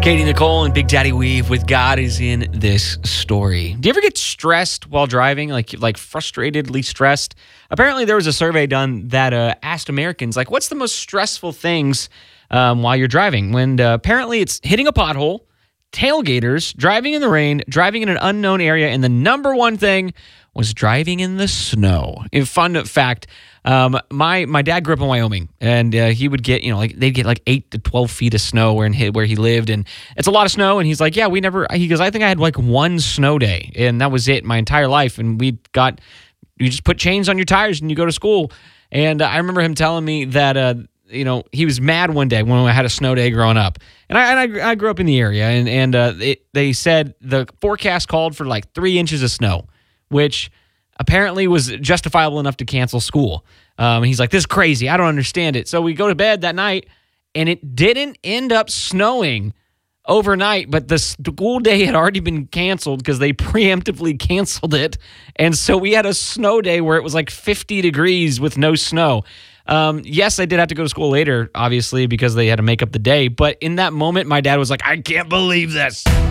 Katie Nicole and Big Daddy Weave with God is in this story. Do you ever get stressed while driving, like frustratedly stressed? Apparently, there was a survey done that asked Americans, like, what's the most stressful things while you're driving? When apparently it's hitting a pothole, tailgaters, driving in the rain, driving in an unknown area, and the number one thing was driving in the snow. A fun fact, my dad grew up in Wyoming, and he would get, they'd get like 8 to 12 feet of snow where he lived, and it's a lot of snow, and he's like, yeah, he goes, I think I had like one snow day, and that was it my entire life, and you just put chains on your tires and you go to school, and I remember him telling me that, he was mad one day when I had a snow day growing up. And I grew up in the area, and they said the forecast called for like 3 inches of snow, which apparently was justifiable enough to cancel school. And he's like, this is crazy. I don't understand it. So we go to bed that night, and it didn't end up snowing overnight, but the school day had already been canceled because they preemptively canceled it. And so we had a snow day where it was like 50 degrees with no snow. Yes, I did have to go to school later, obviously, because they had to make up the day. But in that moment, my dad was like, I can't believe this.